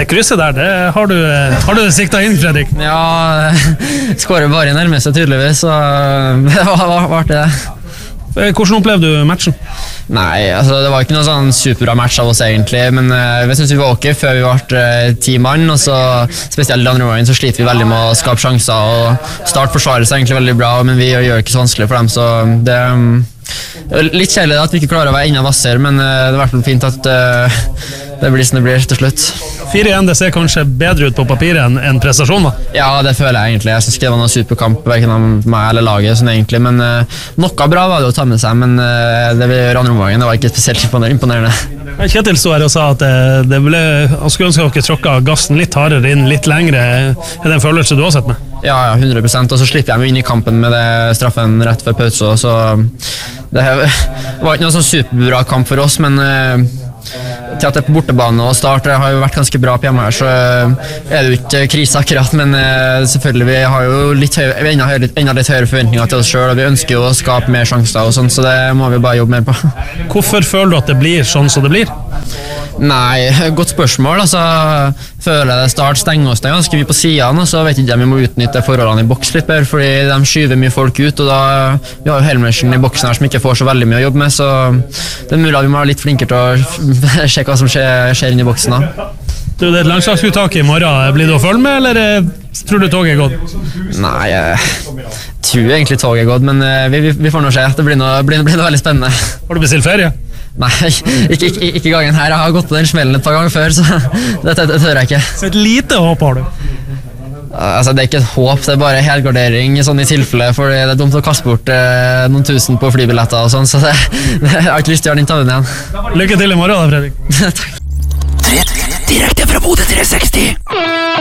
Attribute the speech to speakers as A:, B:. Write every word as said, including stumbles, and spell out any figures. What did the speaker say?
A: Det krysset der, det har du, har du siktet inn, Fredrik?
B: Ja, skårer bare i nærmeste tydeligvis, så det var, var, var det.
A: Hvordan opplevde du matchen?
B: Nei, altså det var ikke noen sånn superbra match av oss egentlig, men uh, jeg synes vi var ok før vi var uh, ti mann, og så spesielt i andre omgangen så sliter vi veldig med å skape sjanser, og start forsvaret seg egentlig veldig bra, men vi gjør det ikke så vanskelig for dem, så det um, er litt kjedelig at vi ikke klarer å være enda vassere, men uh, det er i hvert fall fint at uh, det blir som det blir til slutt.
A: fire igjen, det ser kanskje bedre ut på papiret enn en prestasjon da?
B: Ja, det føler jeg egentlig. Jeg synes ikke det var noen superkamp, hverken av meg eller laget, sånn egentlig, men uh, noe bra var det å ta med seg, men uh, det vi gjør andre omgangen, det var ikke spesielt imponerende.
A: Kjetil stod her og sa at det, det ble, han skulle ønske at dere tråkket gassen litt hardere inn, litt lengre. Er det en følelse du har sett med?
B: Ja, ja, hundre prosent, og så slipper jeg meg inn i kampen med det straffen rett før pause, så det var ikke noen sånn superbra kamp for oss, men uh, til at det er på bortebane og start har jo vært ganske bra på hjemme her, så er det jo ikke krise akkurat, men uh, selvfølgelig vi har jo litt høy, enda, høy, enda litt høyere forventninger til oss selv, og vi ønsker jo å skape mer sjanser og sånt, så det må vi bare jobbe mer på.
A: Hvorfor føler du at det blir sånn som det blir?
B: Nei, godt spørsmål, altså føler jeg det start stenger oss det ganske mye på siden, og så vet jeg ikke om vi må utnytte forholdene i boks litt bedre, fordi de skyver mye folk ut, og da vi har jo Helmersen i boksen her som ikke får så veldig mye å jobbe med, så det er mulig at vi må være litt flinkere til å sjekke hva som skjer, skjer inne i boksen da.
A: Du, det er et landslagsuttak i morgen, blir du å følge med, eller tror du toget er gått?
B: Nei, jeg tror egentlig toget er gått, men vi, vi, vi får nå se, det blir noe, blir, blir noe veldig spennende.
A: Har du bestilt ferie?
B: Nei, ikke, ikke, ikke gangen her. Jeg har gått på den smellen et par ganger før, så det, det, det tør jeg ikke.
A: Så et lite håp har du?
B: Altså, det er ikke et håp, det er bare helgardering sånn i tilfelle, for det er dumt å kaste bort eh, noen tusen på flybilletter og sånn, så det, det, jeg har ikke lyst til å gjøre den tabben igjen.
A: Lykke til i morgen da, Fredrik.
B: Takk. Direkte fra Bodø tre seksti.